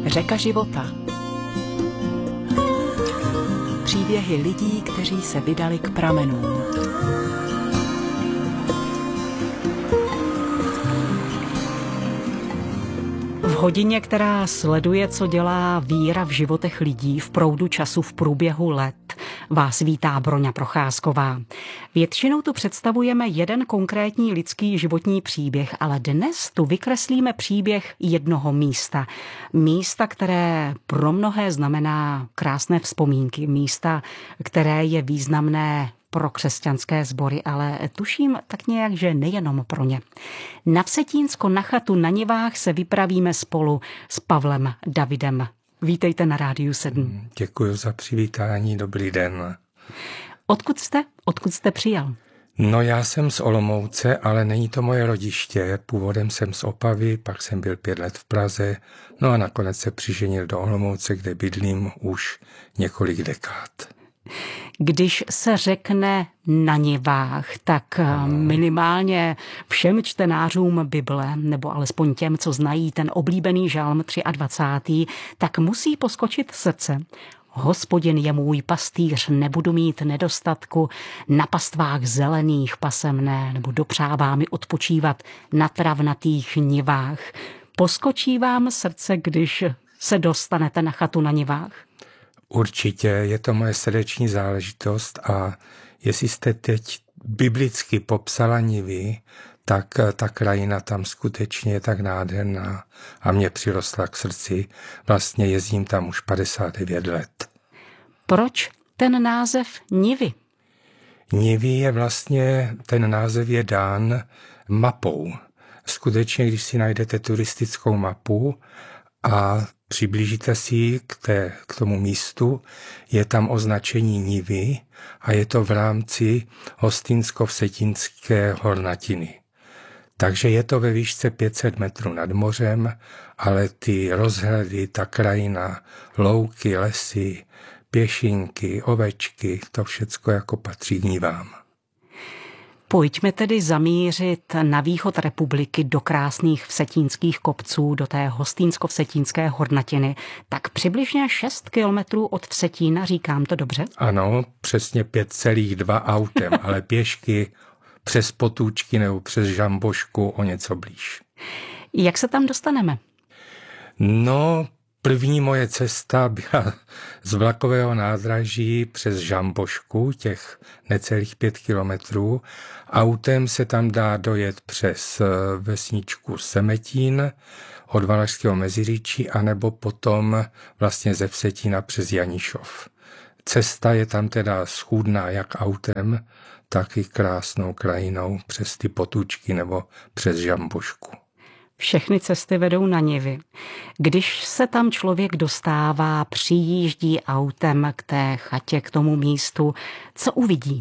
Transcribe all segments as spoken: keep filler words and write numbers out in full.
Řeka života. Příběhy lidí, kteří se vydali k pramenům. V hodině, která sleduje, co dělá víra v životech lidí v proudu času v průběhu let, vás vítá Broňa Procházková. Většinou tu představujeme jeden konkrétní lidský životní příběh, ale dnes tu vykreslíme příběh jednoho místa. Místa, které pro mnohé znamená krásné vzpomínky. Místa, které je významné pro křesťanské sbory, ale tuším tak nějak, že nejenom pro ně. Na Vsetínsko na chatu na Nivách se vypravíme spolu s Pavlem Davidem. Vítejte na Rádiu sedm. Děkuji za přivítání, dobrý den. Odkud jste? Odkud jste přijel? No já jsem z Olomouce, ale není to moje rodiště. Původem jsem z Opavy, pak jsem byl pět let v Praze, no a nakonec se přiženil do Olomouce, kde bydlím už několik dekád. Když se řekne na Nivách, tak minimálně všem čtenářům Bible, nebo alespoň těm, co znají ten oblíbený žalm dvacátý třetí, tak musí poskočit srdce. Hospodin je můj pastýř, nebudu mít nedostatku, na pastvách zelených pasem ne, nebo dopřává mi odpočívat na travnatých nivách. Poskočí vám srdce, když se dostanete na chatu na Nivách? Určitě, je to moje srdeční záležitost a jestli jste teď biblicky popsala Nivy, tak ta krajina tam skutečně je tak nádherná a mě přirostla k srdci. Vlastně jezdím tam už padesát devět let. Proč ten název Nivy? Nivy je vlastně, ten název je dán mapou. Skutečně, když si najdete turistickou mapu a přiblížíte si k, té, k tomu místu, je tam označení Nivy a je to v rámci Hostýnsko-Vsetínské hornatiny. Takže je to ve výšce pět set metrů nad mořem, ale ty rozhledy, ta krajina, louky, lesy, pěšinky, ovečky, to všecko jako patří k Nivám. Pojďme tedy zamířit na východ republiky do krásných vsetínských kopců, do té Hostýnsko-Vsetínské hornatiny. Tak přibližně šest kilometrů od Vsetína, říkám to dobře? Ano, přesně pět celá dva autem, ale pěšky přes Potůčky nebo přes Žambošku o něco blíž. Jak se tam dostaneme? No, první moje cesta byla z vlakového nádraží přes Žambošku, těch necelých pět kilometrů. Autem se tam dá dojet přes vesničku Semetín od Valašského Meziříčí, anebo potom vlastně ze Vsetína přes Janišov. Cesta je tam teda schůdná jak autem, tak i krásnou krajinou přes ty Potůčky nebo přes Žambošku. Všechny cesty vedou na Nivy. Když se tam člověk dostává, přijíždí autem k té chatě, k tomu místu, co uvidí?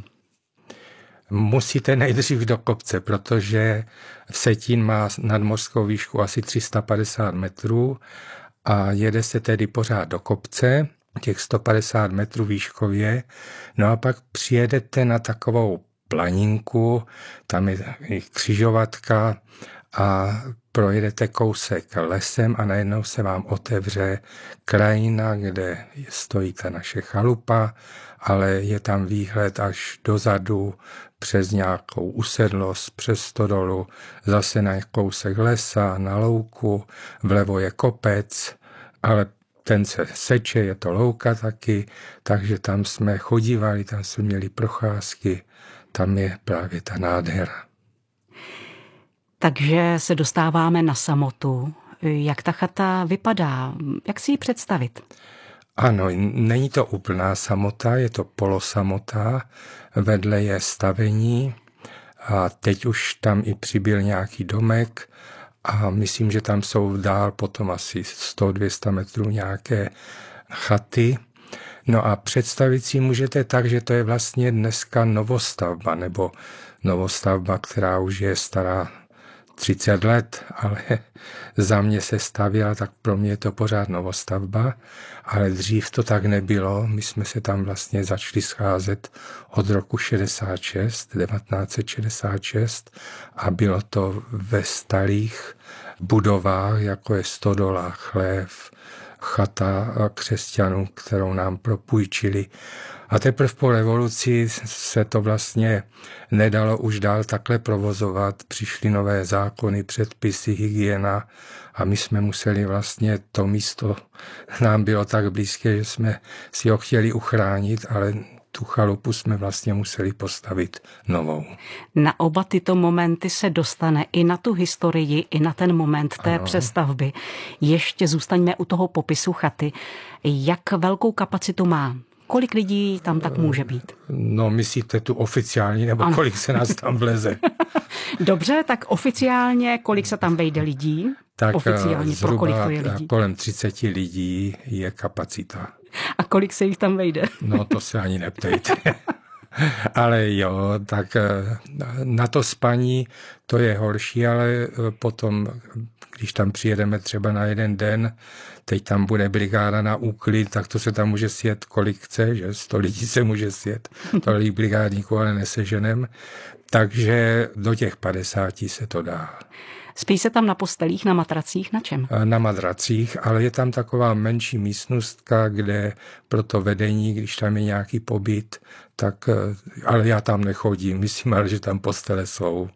Musíte nejdřív do kopce, protože Vsetín má nadmořskou výšku asi tři sta padesát metrů a jede se tedy pořád do kopce, těch sto padesát metrů výškově, no a pak přijedete na takovou planinku, tam je křižovatka a projedete kousek lesem a najednou se vám otevře krajina, kde stojí ta naše chalupa, ale je tam výhled až dozadu přes nějakou usedlost, přes stodolu, zase na kousek lesa, na louku, vlevo je kopec, ale ten se seče, je to louka taky, takže tam jsme chodívali, tam jsme měli procházky, tam je právě ta nádhera. Takže se dostáváme na samotu. Jak ta chata vypadá? Jak si ji představit? Ano, není to úplná samota, je to polosamota, vedle je stavení a teď už tam i přibyl nějaký domek a myslím, že tam jsou dál potom asi sto až dvě stě metrů nějaké chaty. No a představit si můžete tak, že to je vlastně dneska novostavba, nebo novostavba, která už je stará třicet let, ale za mě se stavěla, tak pro mě je to pořád novostavba, ale dřív to tak nebylo. My jsme se tam vlastně začali scházet od roku šedesát šest, devatenáct set šedesát šest a bylo to ve starých budovách, jako je stodola, chlév, chata křesťanů, kterou nám propůjčili. A teprve po revoluci se to vlastně nedalo už dál takhle provozovat. Přišly nové zákony, předpisy, hygiena a my jsme museli vlastně to místo, nám bylo tak blízké, že jsme si ho chtěli uchránit, ale tu chalupu jsme vlastně museli postavit novou. Na oba tyto momenty se dostane i na tu historii, i na ten moment té ano. přestavby. Ještě zůstaňme u toho popisu chaty. Jak velkou kapacitu má? Kolik lidí tam tak může být? No, myslíte tu oficiální, nebo ano. kolik se nás tam vleze? Dobře, tak oficiálně kolik se tam vejde lidí? Tak oficiálně pro kolik to je lidí? Kolem třicet lidí je kapacita. A kolik se jich tam vejde? No, to se ani neptejte. Ale jo, tak na to spaní to je horší, ale potom, když tam přijedeme třeba na jeden den, teď tam bude brigáda na úklid, tak to se tam může sjet kolik chce, že sto lidí se může sjet, tolik brigádníků ale neseženem, takže do těch padesáti se to dá. Spí se tam na postelích, na matracích, na čem? Na madracích, ale je tam taková menší místnostka, kde pro to vedení, když tam je nějaký pobyt, tak, ale já tam nechodím, myslím ale, že tam postele jsou.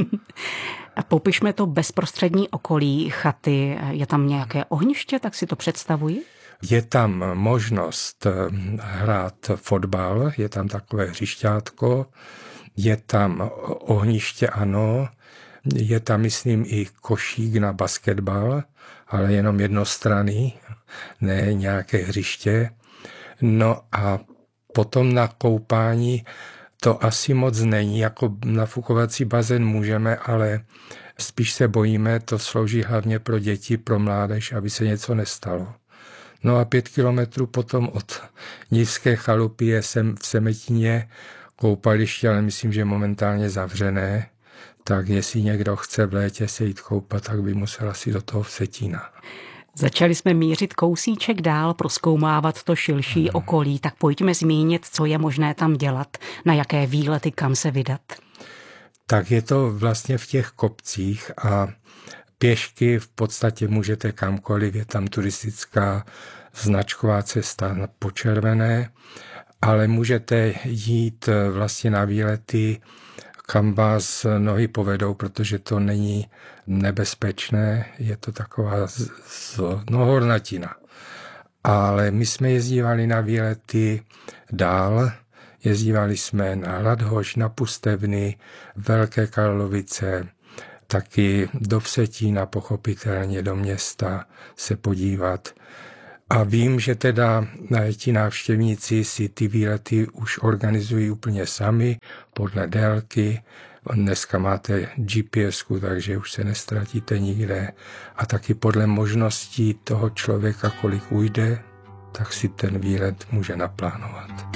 A popišme to bezprostřední okolí chaty. Je tam nějaké ohniště, tak si to představuji? Je tam možnost hrát fotbal, je tam takové hřišťátko, je tam ohniště, ano, je tam, myslím, i košík na basketbal, ale jenom jednostranný, ne nějaké hřiště. No a potom na koupání to asi moc není, jako nafukovací bazén můžeme, ale spíš se bojíme, to slouží hlavně pro děti, pro mládež, aby se něco nestalo. No a pět kilometrů potom od Nivské chalupy je sem v Semetině koupaliště, ale myslím, že momentálně zavřené, tak jestli někdo chce v létě se jít koupat, tak by musel asi do toho Vsetína. Začali jsme mířit kousíček dál, prozkoumávat to širší hmm. okolí, tak pojďme zmínit, co je možné tam dělat, na jaké výlety, kam se vydat. Tak je to vlastně v těch kopcích a pěšky v podstatě můžete kamkoliv, je tam turistická značková cesta po červené, ale můžete jít vlastně na výlety, kam vás nohy povedou, protože to není nebezpečné, je to taková z, z, no, hornatina. Ale my jsme jezdívali na výlety dál, jezdívali jsme na Radhoš, na Pustevny, Velké Karlovice, taky do Vsetína, pochopitelně do města se podívat. A vím, že teda ti návštěvníci si ty výlety už organizují úplně sami, podle délky. Dneska máte G P S ku, takže už se nestratíte nikde. A taky podle možností toho člověka, kolik ujde, tak si ten výlet může naplánovat.